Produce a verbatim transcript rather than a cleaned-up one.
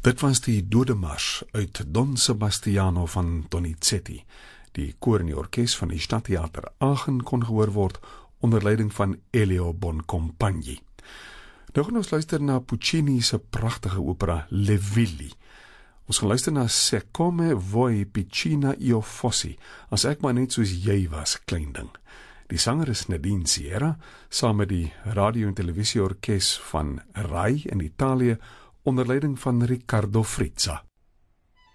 Dit was die Dodemars uit Don Sebastiano van Donizetti. Die koor en die orkes van die Stadtheater Aachen kon gehoor word onder leiding van Elio Boncompagni. Nou gaan ons luister na Puccini se pragtige opera Le Villi. Ons gaan luister na Se come voi piccina io fossi, as ek maar net soos jy was, klein ding. Die sanger is Nadine Sierra, saam met die radio- en televisieorkes van Rai in Italië, onder leiding van Riccardo Frizza.